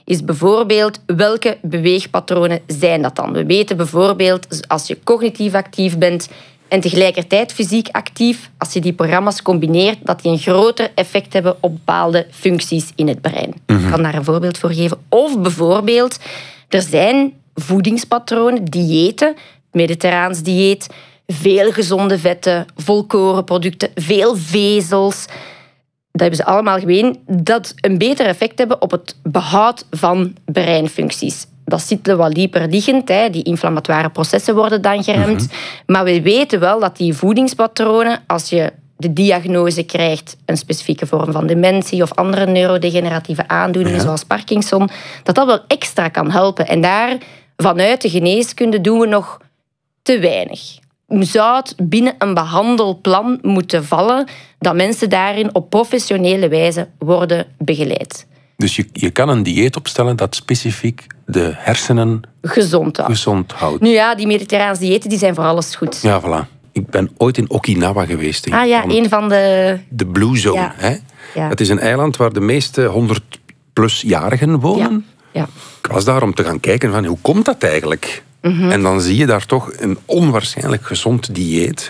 is bijvoorbeeld welke beweegpatronen zijn dat dan. We weten bijvoorbeeld als je cognitief actief bent en tegelijkertijd fysiek actief, als je die programma's combineert, dat die een groter effect hebben op bepaalde functies in het brein. Ik kan daar een voorbeeld voor geven. Of bijvoorbeeld, er zijn voedingspatronen, diëten, mediterraans dieet, veel gezonde vetten, volkorenproducten, veel vezels. Dat hebben ze allemaal geweten, dat een beter effect hebben op het behoud van breinfuncties. Dat zit wat dieper liggend. Die inflammatoire processen worden dan geremd. Maar we weten wel dat die voedingspatronen, als je de diagnose krijgt, een specifieke vorm van dementie of andere neurodegeneratieve aandoeningen, zoals Parkinson, dat dat wel extra kan helpen. En daar, vanuit de geneeskunde, doen we nog te weinig. Zou het binnen een behandelplan moeten vallen dat mensen daarin op professionele wijze worden begeleid. Dus je kan een dieet opstellen dat specifiek de hersenen gezond houdt. Nu ja, die mediterraanse diëten die zijn voor alles goed. Ja, voilà. Ik ben ooit in Okinawa geweest. Een van de... De Blue Zone. Ja. Hè? Ja. Het is een eiland waar de meeste 100-plus-jarigen wonen. Ja. Ik was daar om te gaan kijken van hoe komt dat eigenlijk? En dan zie je daar toch een onwaarschijnlijk gezond dieet.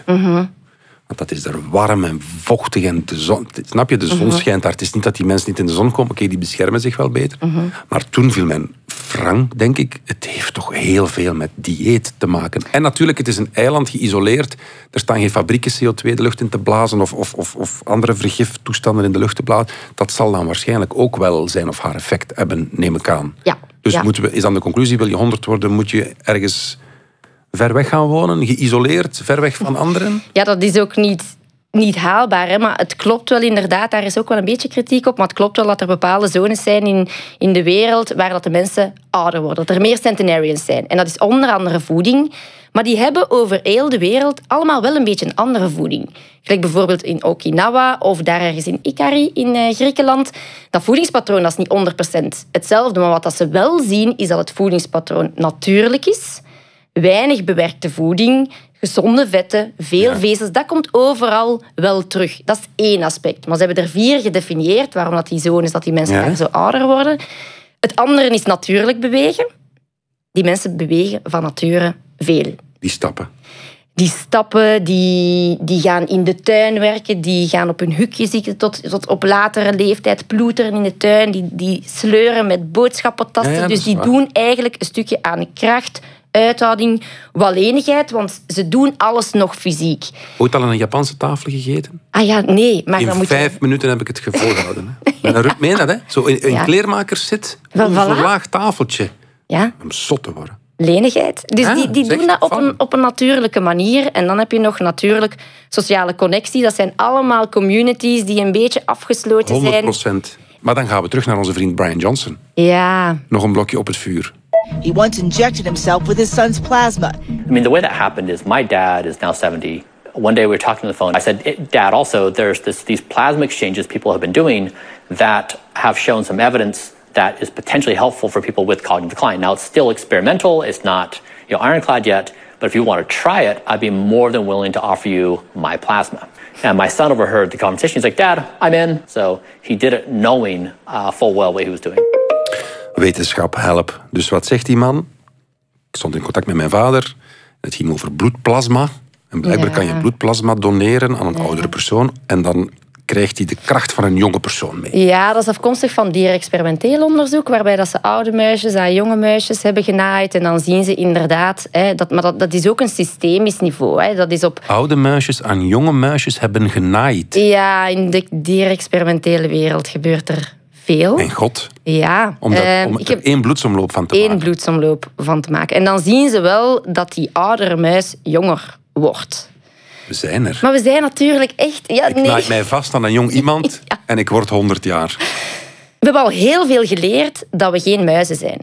Want dat is daar warm en vochtig en de zon... Snap je, de zon schijnt daar. Het is niet dat die mensen niet in de zon komen. Oké, die beschermen zich wel beter. Maar toen viel mijn wrang, denk ik, het heeft toch heel veel met dieet te maken. En natuurlijk, het is een eiland geïsoleerd. Er staan geen fabrieken CO2 de lucht in te blazen of andere vergiftoestanden in de lucht te blazen. Dat zal dan waarschijnlijk ook wel zijn of haar effect hebben, neem ik aan. Ja. Dus is dan de conclusie, wil je 100 worden, moet je ergens ver weg gaan wonen, geïsoleerd, ver weg van anderen? Ja, dat is ook niet haalbaar. Hè? Maar het klopt wel inderdaad, daar is ook wel een beetje kritiek op, maar het klopt wel dat er bepaalde zones zijn in de wereld waar dat de mensen ouder worden. Dat er meer centenarians zijn. En dat is onder andere voeding. Maar die hebben over heel de wereld allemaal wel een beetje een andere voeding. Gelijk bijvoorbeeld in Okinawa of daar ergens in Ikari in Griekenland. Dat voedingspatroon dat is niet 100% hetzelfde. Maar wat ze wel zien, is dat het voedingspatroon natuurlijk is. Weinig bewerkte voeding, gezonde vetten, veel vezels. Dat komt overal wel terug. Dat is één aspect. Maar ze hebben er 4 gedefinieerd waarom dat die zones, dat die mensen daar zo ouder worden. Het andere is natuurlijk bewegen. Die mensen bewegen van nature veel. Die stappen. Die stappen, die gaan in de tuin werken, die gaan op hun hukje zitten tot op latere leeftijd, ploeteren in de tuin, die sleuren met boodschappentassen. Ja, dus die doen eigenlijk een stukje aan kracht, uithouding, wallenigheid, want ze doen alles nog fysiek. Ooit al aan een Japanse tafel gegeten? Ah ja, nee. Maar in dan moet 5 minuten heb ik het volgehouden. Meen dat, hè? Zo in kleermakers zit, Wel, zo'n voilà. laag tafeltje. Ja. Om zot te worden. Lenigheid. Dus die doen dat op een natuurlijke manier. En dan heb je nog natuurlijk sociale connectie. Dat zijn allemaal communities die een beetje afgesloten zijn. 100%. Maar dan gaan we terug naar onze vriend Brian Johnson. Ja. Nog een blokje op het vuur. He once injected himself with his son's plasma. I mean, the way that happened is my dad is now 70. One day we were talking on the phone. I said, Dad, also, there's these plasma exchanges people have been doing that have shown some evidence that is potentially helpful for people with cognitive decline. Now, it's still experimental. It's not ironclad yet. But if you want to try it, I'd be more than willing to offer you my plasma. And my son overheard the conversation. He's like, Dad, I'm in. So he did it knowing full well what he was doing. Wetenschap, help. Dus wat zegt die man? Ik stond in contact met mijn vader. Het ging over bloedplasma. En blijkbaar kan je bloedplasma doneren aan een oudere persoon. En dan krijgt hij de kracht van een jonge persoon mee. Ja, dat is afkomstig van dierexperimenteel onderzoek, waarbij dat ze oude muisjes aan jonge muisjes hebben genaaid. En dan zien ze inderdaad... Maar dat is ook een systemisch niveau. Dat is op... Oude muisjes aan jonge muisjes hebben genaaid. Ja, in de dierexperimentele wereld gebeurt er veel. Mijn god. Ja. Om er 1 bloedsomloop van te maken. 1 bloedsomloop van te maken. En dan zien ze wel dat die oudere muis jonger wordt. We zijn er. Maar we zijn natuurlijk echt... Ja, ik naai mij vast aan een jong iemand en ik word 100 jaar. We hebben al heel veel geleerd dat we geen muizen zijn.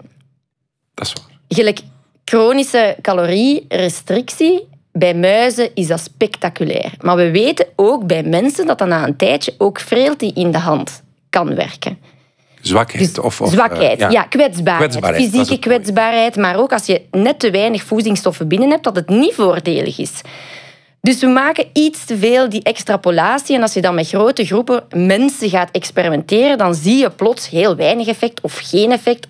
Dat is waar. Gelijk chronische calorierestrictie, bij muizen is dat spectaculair. Maar we weten ook bij mensen dat na een tijdje ook frailty in de hand kan werken. Zwakheid. Dus zwakheid, kwetsbaarheid. Fysieke kwetsbaarheid, maar ook als je net te weinig voedingsstoffen binnen hebt, dat het niet voordelig is. Dus we maken iets te veel die extrapolatie. En als je dan met grote groepen mensen gaat experimenteren, dan zie je plots heel weinig effect of geen effect.